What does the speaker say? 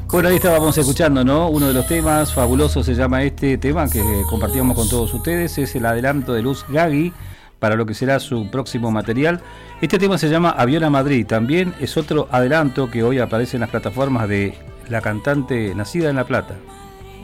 Bueno, ahí estábamos escuchando, ¿no? Uno de los temas fabulosos se llama este tema que compartíamos con todos ustedes. Es el adelanto de Luz Gagui para lo que será su próximo material. Este tema se llama Avión a Madrid. También es otro adelanto que hoy aparece en las plataformas de la cantante nacida en La Plata.